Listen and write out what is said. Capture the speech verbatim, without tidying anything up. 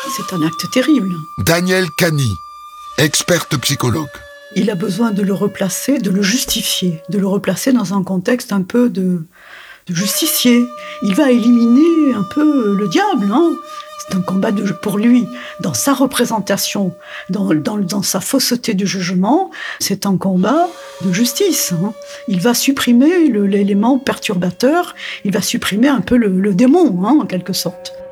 C'est un acte terrible. Danielle Cani, experte psychologue. Il a besoin de le replacer, de le justifier, de le replacer dans un contexte un peu de, de justicier. Il va éliminer un peu le diable, hein. C'est un combat de, pour lui, dans sa représentation, dans, dans, dans sa fausseté de jugement, c'est un combat de justice, hein. Il va supprimer le, l'élément perturbateur, il va supprimer un peu le, le démon, hein, en quelque sorte.